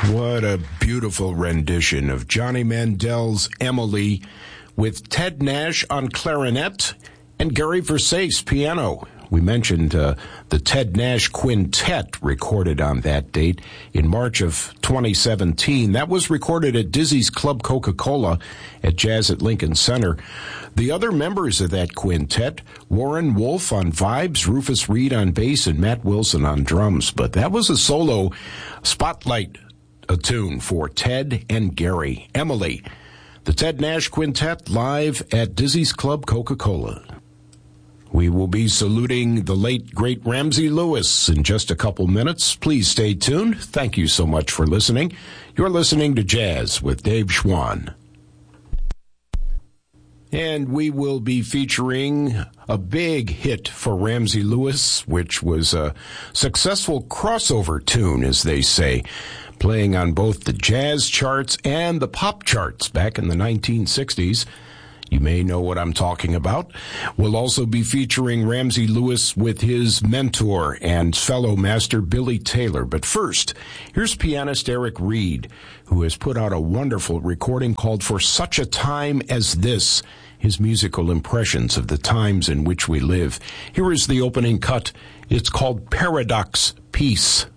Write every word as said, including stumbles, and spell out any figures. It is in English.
What a beautiful rendition of Johnny Mandel's Emily with Ted Nash on clarinet and Gary Versace piano. We mentioned uh, the Ted Nash Quintet recorded on that date in March of twenty seventeen. That was recorded at Dizzy's Club Coca-Cola at Jazz at Lincoln Center. The other members of that quintet, Warren Wolf on vibes, Rufus Reed on bass, and Matt Wilson on drums. But that was a solo spotlight a tune for Ted and Gary. Emily, the Ted Nash Quintet live at Dizzy's Club Coca-Cola. We will be saluting the late, great Ramsey Lewis in just a couple minutes. Please stay tuned. Thank you so much for listening. You're listening to Jazz with Dave Schwann. And we will be featuring a big hit for Ramsey Lewis, which was a successful crossover tune, as they say, playing on both the jazz charts and the pop charts back in the nineteen sixties. You may know what I'm talking about. We'll also be featuring Ramsey Lewis with his mentor and fellow master Billy Taylor. But first, here's pianist Eric Reed, who has put out a wonderful recording called For Such a Time as This, his musical impressions of the times in which we live. Here is the opening cut. It's called Paradox Peace.